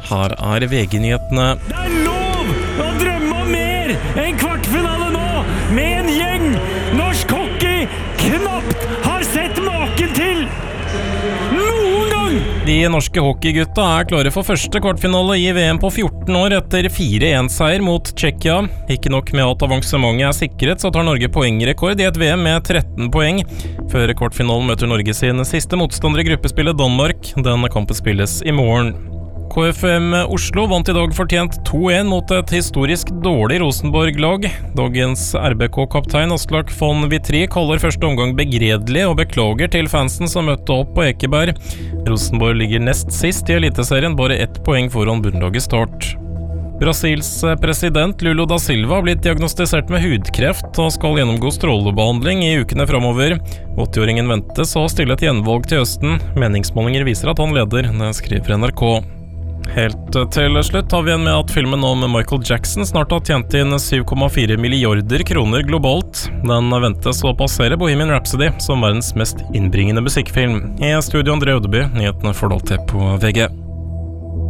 Her VG-nyhetene. Det lov å drømme om mer enn kvartfinale nå, med en gjeng norsk hockey knapt har sett maken til noen gang! De norske hockeygutta klare for første kvartfinale i VM på 14 år etter 4-1-seier mot Tsjekkia. Ikke nok med at avansementet sikret, så tar Norge poengrekord i et VM med 13 poeng. Før kvartfinalen møter Norge sin siste motstander i gruppespillet Danmark. Den kampen spilles i morgen. KFM Oslo vant i dag fortjent 2-1 mot et historisk dårlig Rosenborg-lag. Dagens RBK-kaptein Aslak von Vitry kaller første omgang begredelig og beklager til fansen som møtte opp på Ekeberg. Rosenborg ligger nest sist i Eliteserien, bare 1 poeng foran bunnlaget Start. Brasils president Lula da Silva har blitt diagnostisert med hudkreft og skal gjennomgå strålebehandling i ukene fremover. 80-åringen ventes å stille et gjenvalg til høsten. Meningsmålinger viser at han leder, det skriver NRK. Helt til slutt har vi igjen med at filmen om Michael Jackson snart har tjent inn 7,4 milliarder kroner globalt. Den ventes å passere Bohemian Rhapsody som verdens mest innbringende musikkfilm. I studio André Ødeby, nyhetene får deg til på VG.